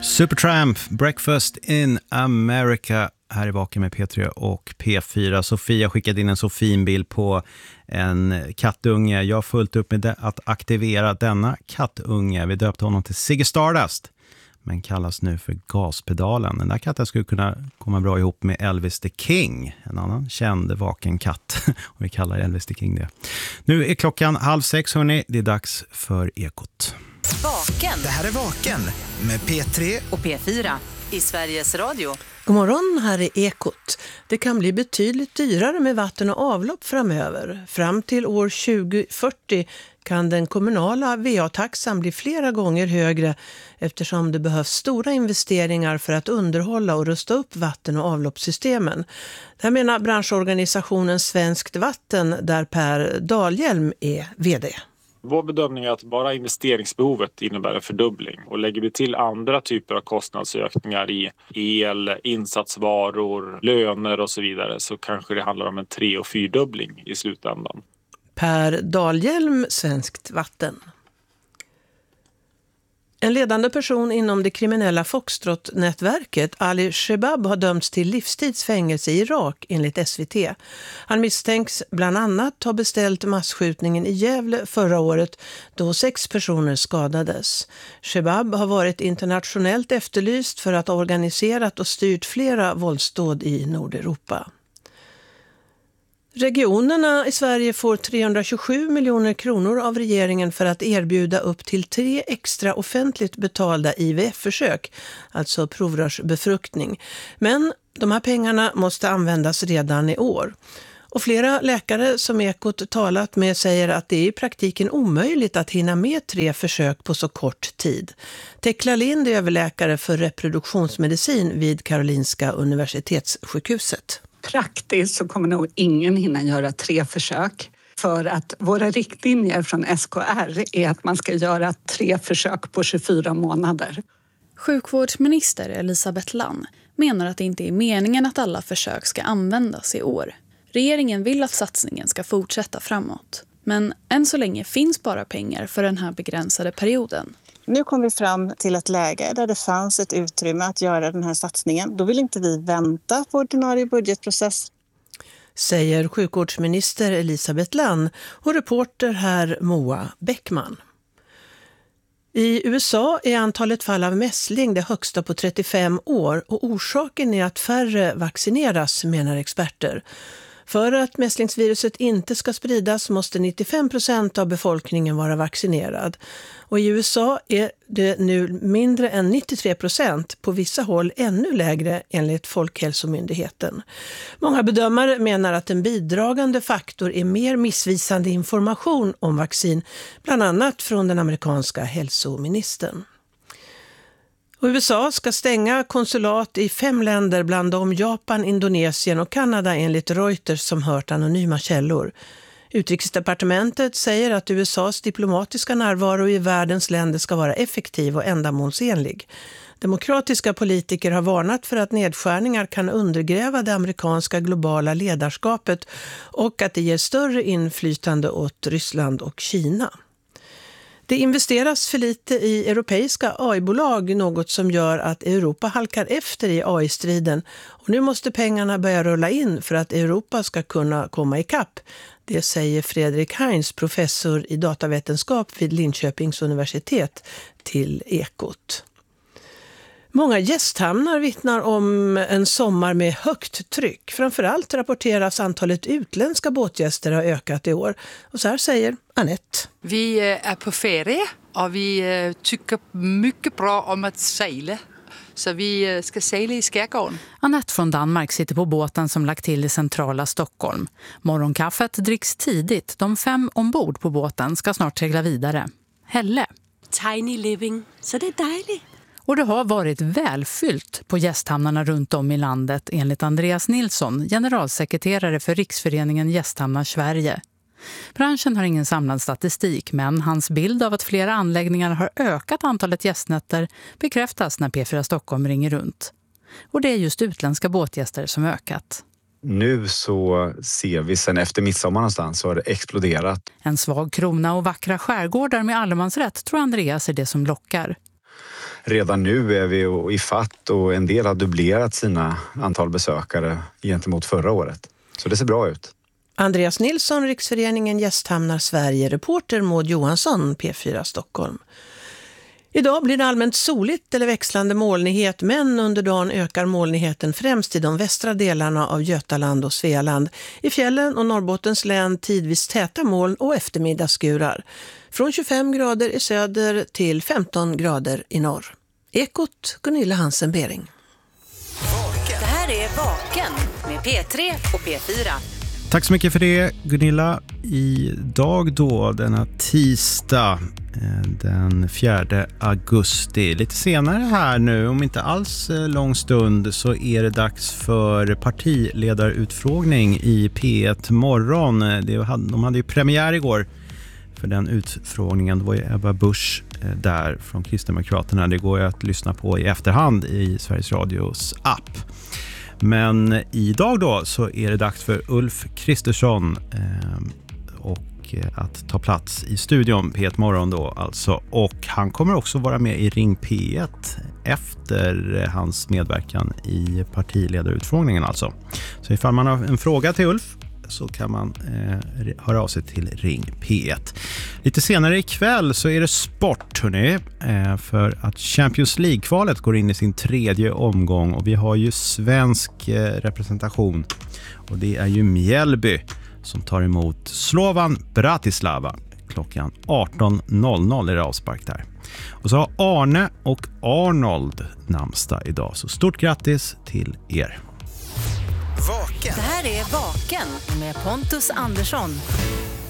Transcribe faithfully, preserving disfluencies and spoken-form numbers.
Supertramp, Breakfast in America här i Vaken med P tre och P fyra. Sofia skickade in en så fin bild på en kattunge. Jag har fullt upp med det, att aktivera denna kattunge. Vi döpte honom till Ziggy Stardust, men kallas nu för Gaspedalen. Den där katten skulle kunna komma bra ihop med Elvis the King, en annan känd vaken katt. Och vi kallar Elvis the King det. Nu är klockan halv sex, hörni. Det är dags för Ekot. Vaken. Det här är Vaken med P tre och P fyra i Sveriges Radio. God morgon, här är Ekot. Det kan bli betydligt dyrare med vatten och avlopp framöver. Fram till år tjugo fyrtio kan den kommunala V A-taxan bli flera gånger högre eftersom det behövs stora investeringar för att underhålla och rusta upp vatten- och avloppssystemen. Det här menar branschorganisationen Svenskt Vatten, där Per Dahlhjelm är vd. Vår bedömning är att bara investeringsbehovet innebär en fördubbling, och lägger vi till andra typer av kostnadsökningar i el, insatsvaror, löner och så vidare, så kanske det handlar om en tre- och fyrdubbling i slutändan. Per Dahlhjelm, Svenskt Vatten. En ledande person inom det kriminella Foxtrot-nätverket, Ali Shebab, har dömts till livstidsfängelse i Irak enligt S V T. Han misstänks bland annat ha beställt massskjutningen i Gävle förra året då sex personer skadades. Shebab har varit internationellt efterlyst för att ha organiserat och styrt flera våldsdåd i Nordeuropa. Regionerna i Sverige får trehundratjugosju miljoner kronor av regeringen för att erbjuda upp till tre extra offentligt betalda I V F-försök, alltså provrörsbefruktning. Men de här pengarna måste användas redan i år. Och flera läkare som Ekot talat med säger att det är i praktiken omöjligt att hinna med tre försök på så kort tid. Tekla Lind är överläkare för reproduktionsmedicin vid Karolinska universitetssjukhuset. Praktiskt så kommer nog ingen hinna göra tre försök, för att våra riktlinjer från S K R är att man ska göra tre försök på tjugofyra månader. Sjukvårdsminister Elisabeth Lann menar att det inte är meningen att alla försök ska användas i år. Regeringen vill att satsningen ska fortsätta framåt, men än så länge finns bara pengar för den här begränsade perioden. Nu kom vi fram till ett läge där det fanns ett utrymme att göra den här satsningen. Då vill inte vi vänta på ordinarie budgetprocess. Säger sjukvårdsminister Elisabeth Lann och reporter här Moa Bäckman. I U S A är antalet fall av mässling det högsta på trettiofem år och orsaken är att färre vaccineras, menar experter. För att mässlingsviruset inte ska spridas måste nittiofem procent av befolkningen vara vaccinerad. Och i U S A är det nu mindre än nittiotre procent, på vissa håll ännu lägre enligt Folkhälsomyndigheten. Många bedömare menar att en bidragande faktor är mer missvisande information om vaccin, bland annat från den amerikanska hälsoministern. Och U S A ska stänga konsulat i fem länder, bland dem Japan, Indonesien och Kanada, enligt Reuters som hört anonyma källor. Utrikesdepartementet säger att U S A:s diplomatiska närvaro i världens länder ska vara effektiv och ändamålsenlig. Demokratiska politiker har varnat för att nedskärningar kan undergräva det amerikanska globala ledarskapet och att det ger större inflytande åt Ryssland och Kina. Det investeras för lite i europeiska A I-bolag, något som gör att Europa halkar efter i A I-striden. Och nu måste pengarna börja rulla in för att Europa ska kunna komma ikapp. Det säger Fredrik Heinz, professor i datavetenskap vid Linköpings universitet, till Ekot. Många gästhamnar vittnar om en sommar med högt tryck. Framförallt rapporteras antalet utländska båtgäster har ökat i år. Och så här säger Annette. Vi är på ferie och vi tycker mycket bra om att segla. Så vi ska segla i skärgården. Annette från Danmark sitter på båten som lagt till i centrala Stockholm. Morgonkaffet dricks tidigt. De fem ombord på båten ska snart segla vidare. Helle. Tiny living, så det är dejligt. Och det har varit välfyllt på gästhamnarna runt om i landet, enligt Andreas Nilsson, generalsekreterare för Riksföreningen Gästhamnar Sverige. Branschen har ingen samlad statistik, men hans bild av att flera anläggningar har ökat antalet gästnätter bekräftas när P fyra Stockholm ringer runt. Och det är just utländska båtgäster som ökat. Nu så ser vi sen efter midsommar någonstans så har det exploderat. En svag krona och vackra skärgårdar med allemansrätt tror Andreas är det som lockar. redan nu är vi i fatt och en del har dubblerat sina antal besökare gentemot förra året. Så det ser bra ut. Andreas Nilsson, Riksföreningen Gästhamnar Sverige, reporter Maud Johansson, P fyra Stockholm. Idag blir det allmänt soligt eller växlande molnighet, men under dagen ökar molnigheten främst i de västra delarna av Götaland och Svealand. I fjällen och Norrbottens län tidvis täta moln och eftermiddagsskurar. Från tjugofem grader i söder till femton grader i norr. Ekot, Gunilla Hansen-Bering. Det här är Vaken med P tre och P fyra. Tack så mycket för det, Gunilla. Idag då, denna tisdag, den fjärde augusti. Lite senare här nu, om inte alls lång stund, så är det dags för partiledarutfrågning i P ett morgon. De hade ju premiär igår för den utfrågningen. Det var ju Ebba Busch där från Kristdemokraterna. Det går ju att lyssna på i efterhand i Sveriges Radios app. Men idag då så är det dags för Ulf Kristersson eh, och att ta plats i studion P ett morgon då alltså. Och han kommer också vara med i Ring P ett efter hans medverkan i partiledarutfrågningen alltså. Så ifall man har en fråga till Ulf så kan man eh, höra av sig till Ring P ett. Lite senare ikväll så är det sport, hörni, eh, för att Champions League-kvalet går in i sin tredje omgång och vi har ju svensk eh, representation och det är ju Mjällby som tar emot Slovan Bratislava klockan arton noll noll är det avspark där. Och så har Arne och Arnold namnsdag idag, så stort grattis till er. Vaken. Det här är Vaken med Pontus Andersson.